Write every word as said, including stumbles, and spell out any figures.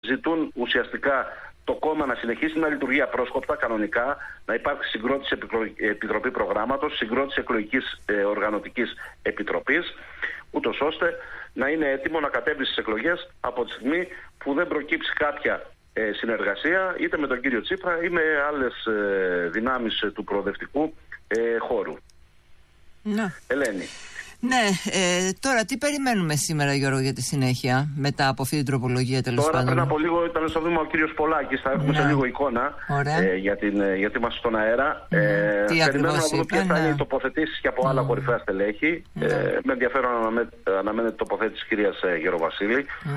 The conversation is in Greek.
ζητούν ουσιαστικά το κόμμα να συνεχίσει να λειτουργεί απρόσκοπτα, κανονικά, να υπάρξει συγκρότηση Επιτροπή Προγράμματος, συγκρότηση Εκλογικής ε, Οργανωτικής Επιτροπής, ούτως ώστε να είναι έτοιμο να κατέβει στις εκλογές από τη στιγμή που δεν προκύψει κάποια ε, συνεργασία είτε με τον κύριο Τσίπρα ή με άλλες ε, δυνάμεις ε, του προοδευτικού ε, χώρου. Ναι. Ελένη. Ναι, ε, τώρα τι περιμένουμε σήμερα, Γιώργο, για τη συνέχεια, μετά από αυτή την τροπολογία, τέλος πάντων? Τώρα πριν από λίγο ήταν στο βήμα ο κύριος Πολάκης, θα έχουμε ναι. σε λίγο εικόνα ε, για την, ε, γιατί είμαστε στον αέρα. Mm. Ε, τι περιμένουμε να δούμε ποιες θα είναι ναι. οι τοποθετήσεις και από άλλα mm. κορυφαία στελέχη. Mm. Ε, με ενδιαφέρον αναμέ, αναμένεται η τοποθέτηση της κυρίας Γεροβασίλη. Mm.